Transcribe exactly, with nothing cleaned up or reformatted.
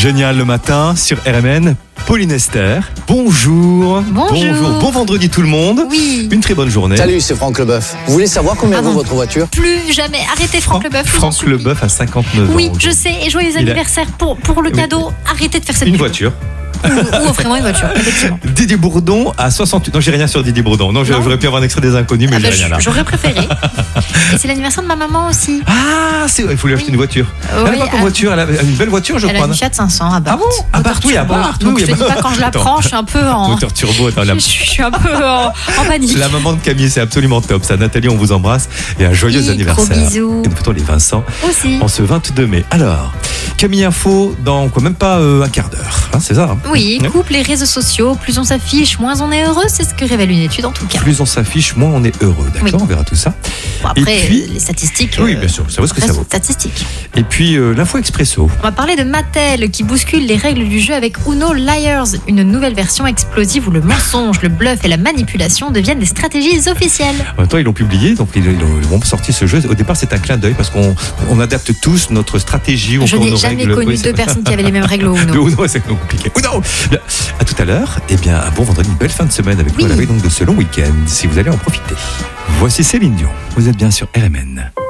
Génial le matin sur R M N. Pauline Esther, bonjour. Bonjour. Bonjour. Bon vendredi tout le monde. Oui. Une très bonne journée. Salut, c'est Franck Leboeuf. Vous voulez savoir combien Ah vaut non. votre voiture? Plus jamais. Arrêtez Franck Leboeuf. je vous en Franck supplie. Leboeuf à cinquante-neuf ans. Oui, je sais. Et joyeux Il a- anniversaire pour, pour le Oui. cadeau. Arrêtez de faire cette Une pub. voiture. Ou, ou offrez-moi une voiture, effectivement. Didier Bourdon à soixante-huit. Non, j'ai rien sur Didier Bourdon. Non, Non. j'aurais pu avoir un extrait des Inconnus, mais Ah j'ai bah, rien là. J'aurais préféré. Et c'est l'anniversaire de ma maman aussi. Ah, c'est vrai, il faut lui acheter Oui. une voiture. Oui, elle a pas comme ah. voiture, elle a une belle voiture, je Elle a crois. une Fiat cinq cents à Barthes. Ah bon À Moteur Barthes, oui, à turbo. Barthes, Donc oui, je te à dis pas, quand je la Attends. prends, je suis un peu en... Moteur turbo, attends, la, Je, je suis un peu en, en panique. la maman de Camille, c'est absolument top. Ça, Nathalie, on vous embrasse et un joyeux Oui, anniversaire. gros bisous. Et nous fêtons les Vincent Aussi. en ce vingt-deux mai. Alors, Camille Info dans quoi, même pas euh, un quart d'heure. Hein, c'est ça. Hein Oui, Ouais. couple et réseaux sociaux, plus on s'affiche, moins on est heureux, c'est ce que révèle une étude en tout cas. Plus on s'affiche, moins on est heureux. D'accord, Oui. on verra tout ça. Bon, après, Et puis- les statistiques. Oui, euh, bien sûr, ça vaut ce que ça restent vaut. statistiques. Et puis euh, l'info expresso. On va parler de Mattel qui bouscule les règles du jeu avec Uno Liars, une nouvelle version explosive où le mensonge, le bluff et la manipulation deviennent des stratégies officielles. En même temps, ils l'ont publié, donc ils, ils ont- ils ont sorti ce jeu. Au départ, c'est un clin d'œil parce qu'on on adapte tous notre stratégie. On Je tourne n'ai nos jamais règles. connu Oui, c'est- deux personnes qui avaient les mêmes règles au Le Uno. Uno, c'est compliqué. Uno Bien. À tout à l'heure. Et bien, un bon vendredi, une belle fin de semaine avec Oui. nous à la veille donc de ce long week-end, si vous allez en profiter. Voici Céline Dion. Vous êtes bien sur R M N.